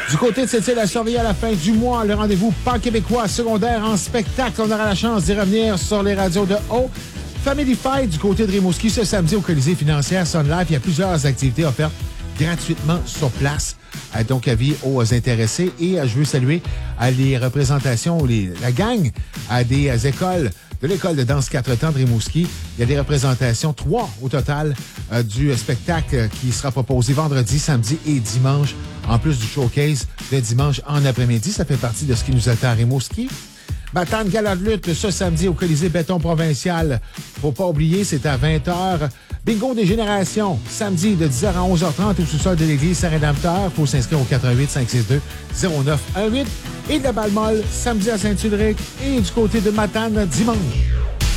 Du côté de cette île à surveiller à la fin du mois, le rendez-vous pan-québécois secondaire en spectacle. On aura la chance d'y revenir sur les radios de haut. Family Fight du côté de Rimouski ce samedi au Colisée financière Sun Life. Il y a plusieurs activités offertes gratuitement sur place. Donc, avis aux intéressés. Et je veux saluer les représentations, la gang des écoles de l'École de danse 4 temps de Rimouski. Il y a des représentations, 3 au total, du spectacle qui sera proposé vendredi, samedi et dimanche, en plus du showcase de dimanche en après-midi. Ça fait partie de ce qui nous attend à Rimouski. Matane Gala de lutte ce samedi au Colisée Béton Provincial. Faut pas oublier, c'est à 20h. Bingo des générations, samedi de 10h à 11h30 au sous-sol de l'église Saint-Rédempteur. Faut s'inscrire au 88 562 0918. Et de la balle molle, samedi à Saint-Ulrich et du côté de Matane dimanche.